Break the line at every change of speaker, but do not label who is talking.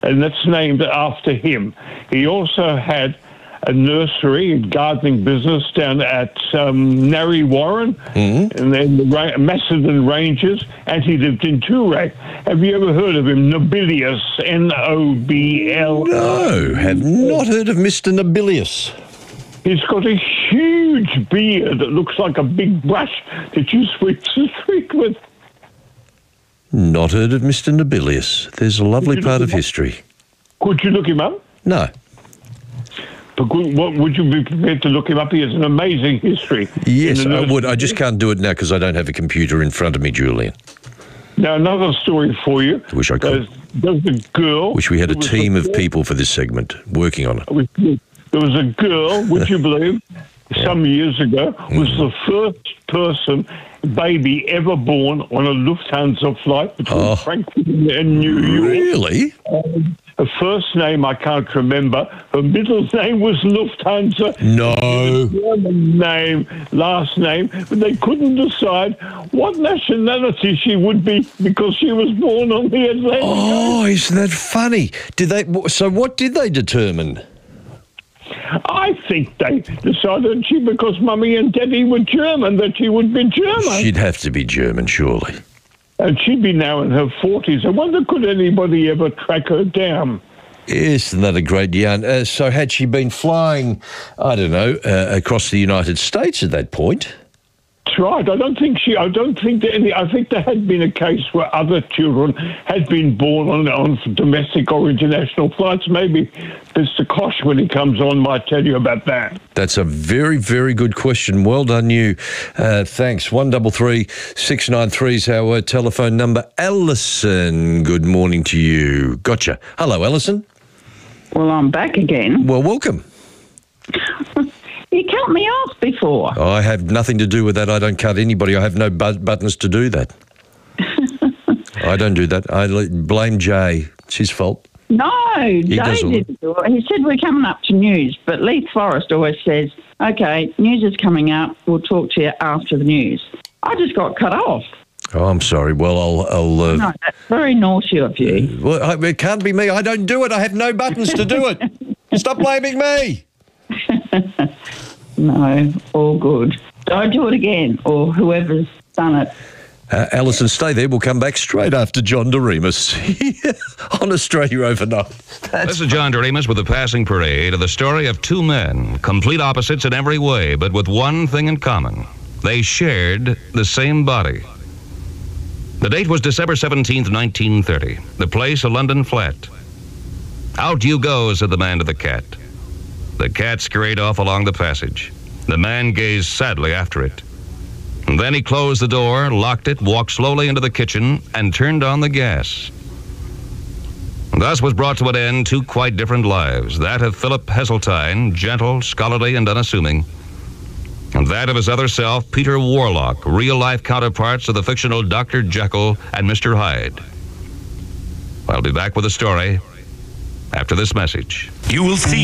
and that's named after him. He also had a nursery and gardening business down at Narre Warren and then the Macedon Ranges, and he lived in Toorak. Have you ever heard of him? Nobilius, Nobl.
No, have not heard of Mr. Nobilius.
He's got a huge beard that looks like a big brush that you sweep the street with.
Not heard of Mr. Nobilius. There's a lovely part of history.
Could you look him up?
No.
But what would you be prepared to look him up? He has an amazing history.
Yes, I would. I just can't do it now because I don't have a computer in front of me, Julian.
Now, another story for you.
I wish I could.
There's a girl.
Wish we had a team of people for this segment working on it.
There was a girl, would you believe, some years ago, was the first baby ever born on a Lufthansa flight between Frankfurt and New York.
Really?
Her first name I can't remember. Her middle name was Lufthansa.
No.
German name, last name, but they couldn't decide what nationality she would be because she was born on the Atlantic.
Oh, isn't that funny? So what did they determine?
I think they decided because Mummy and Daddy were German, that she would be German.
She'd have to be German, surely.
And she'd be now in her 40s. I wonder, could anybody ever track her down?
Isn't that a great yarn? So had she been flying, I don't know, across the United States at that point?
That's right. I think there had been a case where other children had been born on domestic or international flights. Maybe Mr. Kosh, when he comes on, might tell you about that.
That's a very, very good question. Well done, you. Thanks. 133 693 is our telephone number. Alison, good morning to you. Gotcha. Hello, Alison.
Well, I'm back again.
Well, welcome.
You cut me off before.
I have nothing to do with that. I don't cut anybody. I have no buttons to do that. I don't do that. I blame Jay. It's his fault.
No, Jay didn't do it. He said we're coming up to news, but Leith Forrest always says, okay, news is coming up. We'll talk to you after the news. I just got cut off.
Oh, I'm sorry. Well, I'll
No, that's very naughty of you.
Well, it can't be me. I don't do it. I have no buttons to do it. Stop blaming me.
No, all good. Don't do it again, or whoever's done it.
Alison, stay there. We'll come back straight after John Doremus on Australia Overnight.
This is John Doremus with the Passing Parade of the story of two men, complete opposites in every way, but with one thing in common. They shared the same body. The date was December 17th, 1930. The place, a London flat. Out you go, said the man to the cat. The cat scurried off along the passage. The man gazed sadly after it. And then he closed the door, locked it, walked slowly into the kitchen, and turned on the gas. Thus was brought to an end two quite different lives, that of Philip Heseltine, gentle, scholarly, and unassuming, and that of his other self, Peter Warlock, real-life counterparts of the fictional Dr. Jekyll and Mr. Hyde. I'll be back with a story after this message.
You will see